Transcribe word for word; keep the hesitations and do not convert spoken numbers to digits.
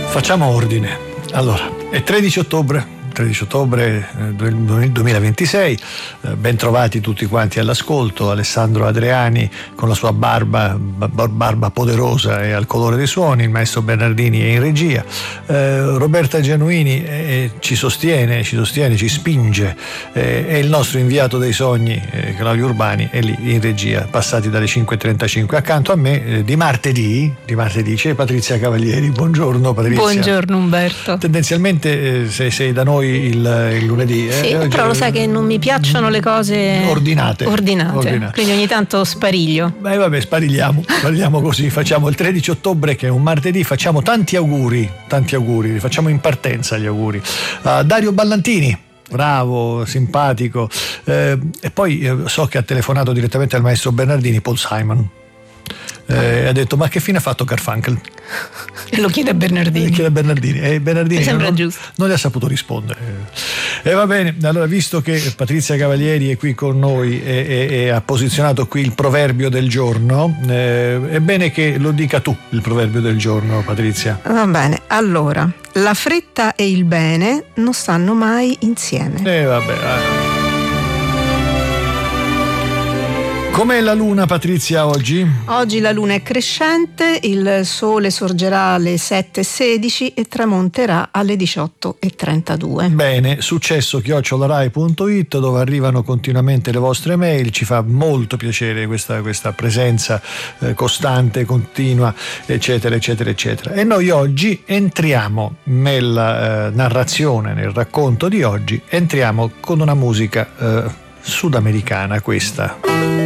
Facciamo ordine. Allora, è tredici ottobre. tredici ottobre duemilaventisei, ben trovati tutti quanti all'ascolto. Alessandro Adriani con la sua barba, barba poderosa e al colore dei suoni, il maestro Bernardini è in regia, eh, Roberta Genuini eh, ci sostiene, ci sostiene, ci spinge, eh, e il nostro inviato dei sogni eh, Claudio Urbani è lì in regia, passati dalle cinque e trentacinque. Accanto a me eh, di martedì, di martedì c'è Patrizia Cavalieri. Buongiorno Patrizia. Buongiorno Umberto. Tendenzialmente eh, sei, sei da noi Il, il lunedì, sì, eh? però lo sai che non mi piacciono le cose ordinate, ordinate, ordinate. Quindi ogni tanto spariglio. Beh, vabbè, sparigliamo, sparigliamo così. Facciamo il tredici ottobre, che è un martedì, facciamo tanti auguri, tanti auguri, li facciamo in partenza gli auguri a Dario Ballantini. Bravo, simpatico, eh, e poi eh, so che ha telefonato direttamente al maestro Bernardini, Paul Simon. Eh, ha detto: ma che fine ha fatto Garfunkel? E lo chiede a Bernardini. Chiede a Bernardini e Bernardini mi sembra non, giusto. non gli ha saputo rispondere. E va bene, allora, visto che Patrizia Cavalieri è qui con noi e, e, e ha posizionato qui il proverbio del giorno, eh, è bene che lo dica tu il proverbio del giorno, Patrizia. Va bene, allora, la fretta e il bene non stanno mai insieme. E eh, vabbè, eh. Com'è la luna, Patrizia, oggi? Oggi la luna è crescente, il sole sorgerà alle sette e sedici e tramonterà alle diciotto e trentadue. Bene, successo chiocciola rai punto it, dove arrivano continuamente le vostre mail. Ci fa molto piacere questa, questa presenza eh, costante, continua, eccetera, eccetera, eccetera. E noi oggi entriamo nella eh, narrazione, nel racconto di oggi, entriamo con una musica eh, sudamericana, questa.